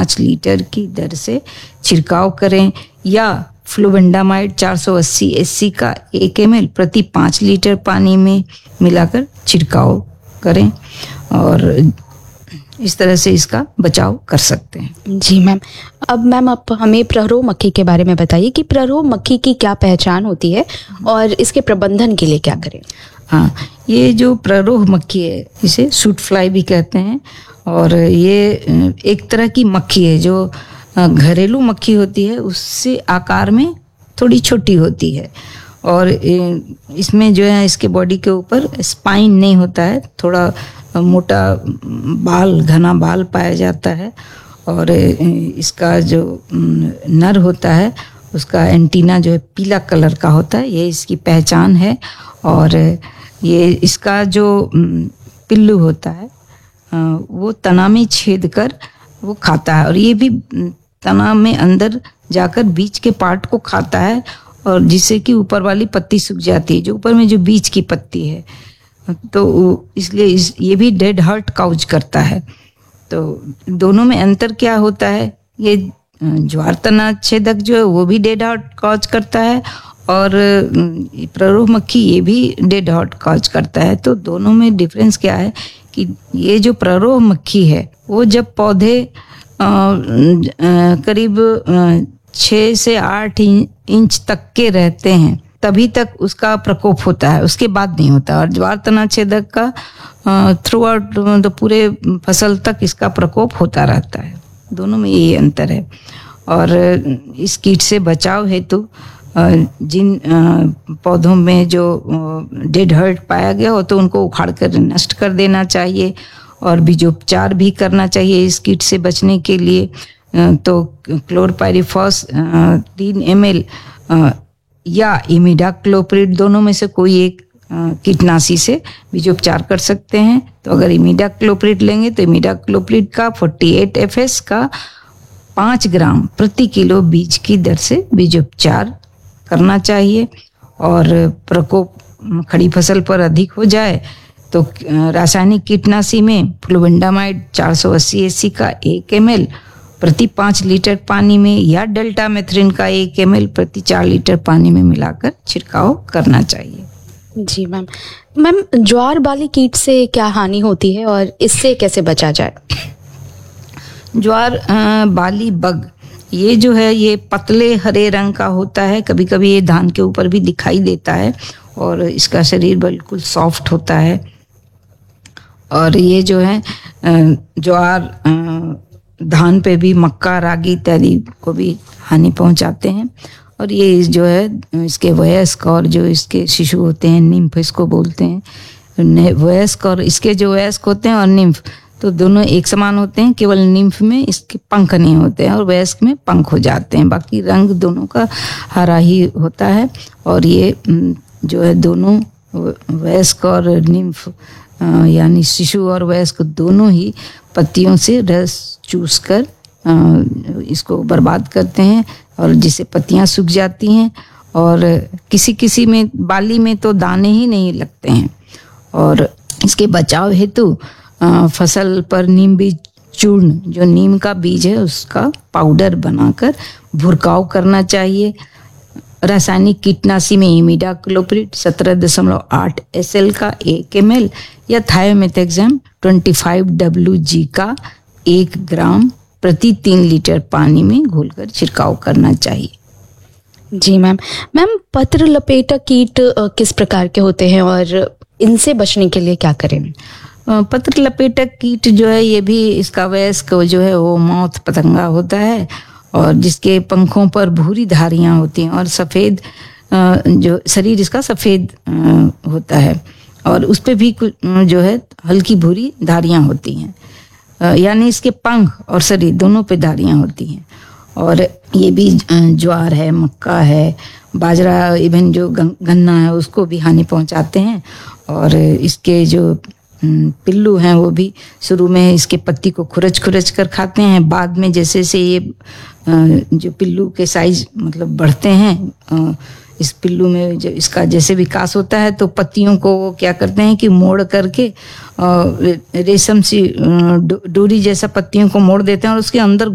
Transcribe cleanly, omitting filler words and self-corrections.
5 litre की दर से छिड़काव करें, या फ्लुवेंडामाइड 480 SC का 1 ml प्रति 5 लीटर पानी में मिलाकर छिड़काव करें, और इस तरह से इसका बचाव कर सकते हैं। जी मैम। अब मैम आप हमें प्ररोह मक्खी के बारे में बताइए कि प्ररोह मक्खी की क्या पहचान होती है और इसके प्रबंधन के लिए क्या करें? हाँ, ये जो प्ररोह मक्खी है इसे सूट फ्लाई भी कहते हैं, और ये एक तरह की मक्खी है जो घरेलू मक्खी होती है उससे आकार में थोड़ी छोटी होती है, और इसमें जो है इसके बॉडी के ऊपर स्पाइन नहीं होता है, थोड़ा मोटा बाल, घना बाल पाया जाता है, और इसका जो नर होता है उसका एंटीना जो है पीला कलर का होता है, ये इसकी पहचान है। और ये इसका जो पिल्लू होता है वो तना में छेद कर वो खाता है, और ये भी तना में अंदर जाकर बीच के पार्ट को खाता है, और जिससे कि ऊपर वाली पत्ती सूख जाती है, जो ऊपर में जो बीच की पत्ती है, तो इसलिए ये भी डेड हार्ट काउज करता है। तो दोनों में अंतर क्या होता है, ये ज्वार तना छेदक जो है वो भी डेड हार्ट काउज करता है, और प्ररोह मक्खी ये भी डेड हार्ट काउज करता है। तो दोनों में डिफरेंस क्या है कि ये जो प्ररोह मक्खी है वो जब पौधे करीब 6 से 8 इंच तक के रहते हैं तभी तक उसका प्रकोप होता है, उसके बाद नहीं होता। और ज्वार तना छेदक का थ्रू आउट तो पूरे फसल तक इसका प्रकोप होता रहता है। दोनों में यही अंतर है। और इस कीट से बचाव हेतु जिन पौधों में जो डेड हार्ट पाया गया हो तो उनको उखाड़ कर नष्ट कर देना चाहिए, और बीजोपचार भी करना चाहिए इस कीट से बचने के लिए। तो क्लोरपाइरिफॉस 3 ml या इमिडाक्लोप्रिड दोनों में से कोई एक कीटनाशी से बीजोपचार कर सकते हैं। तो अगर इमिडाक्लोप्रिड लेंगे तो इमिडाक्लोप्रिड का 48 FS का 5 ग्राम प्रति किलो बीज की दर से बीजोपचार करना चाहिए। और प्रकोप खड़ी फसल पर अधिक हो जाए तो रासायनिक कीटनाशी में फ्लुवेंडामाइड 480 SC का 1 ml प्रति 5 लीटर पानी में, या डेल्टामेथ्रिन का 1 ml प्रति 4 लीटर पानी में मिलाकर छिड़काव करना चाहिए। जी मैम। मैम, ज्वार बाली कीट से क्या हानि होती है और इससे कैसे बचा जाए? ज्वार बाली बग ये जो है ये पतले हरे रंग का होता है, कभी कभी ये धान के ऊपर भी दिखाई देता है, और इसका शरीर बिल्कुल सॉफ्ट होता है। और ये जो है ज्वार धान पे भी, मक्का, रागी इत्यादि को भी हानि पहुंचाते हैं। और ये जो है इसके वयस्क और जो इसके शिशु होते हैं, निम्फ इसको बोलते हैं, वयस्क और इसके जो वयस्क होते हैं और निम्फ तो दोनों एक समान होते हैं, केवल निम्फ में इसके पंख नहीं होते हैं और वयस्क में पंख हो जाते हैं, बाकी रंग दोनों का हरा ही होता है। और ये जो है दोनों वयस्क और निम्फ यानी शिशु और वयस्क दोनों ही पत्तियों से रस चूसकर इसको बर्बाद करते हैं, और जिससे पत्तियां सूख जाती हैं, और किसी किसी में बाली में तो दाने ही नहीं लगते हैं। और इसके बचाव हेतु फसल पर नीम बीज चूर्ण, जो नीम का बीज है उसका पाउडर बनाकर भुरकाव करना चाहिए। रासायनिक कीटनाशी में इमिडाक्लोप्रिड 17.8 SL का 1 ml या थायोमेथाक्साम 25 WG का 1 ग्राम प्रति 3 लीटर पानी में घोलकर छिड़काव करना चाहिए। जी मैम। मैम, पत्र लपेटक कीट किस प्रकार के होते हैं और इनसे बचने के लिए क्या करें? पत्र लपेटक कीट जो है ये भी, इसका वयस्क जो है वो मौत पतंगा होता है, और जिसके पंखों पर भूरी धारियां होती हैं, और सफ़ेद जो शरीर इसका सफ़ेद होता है, और उस पे भी कुछ जो है हल्की भूरी धारियां होती हैं, यानी इसके पंख और शरीर दोनों पे धारियां होती हैं। और ये भी ज्वार है, मक्का है, बाजरा, इवन जो गन्ना है उसको भी हानि पहुंचाते हैं। और इसके जो पिल्लू हैं वो भी शुरू में इसके पत्ती को खुरच खुरच कर खाते हैं, बाद में जैसे से ये जो पिल्लू के साइज मतलब बढ़ते हैं, इस पिल्लू में जो इसका जैसे विकास होता है तो पत्तियों को वो क्या करते हैं कि मोड़ करके रेशम सी डोरी जैसा पत्तियों को मोड़ देते हैं और उसके अंदर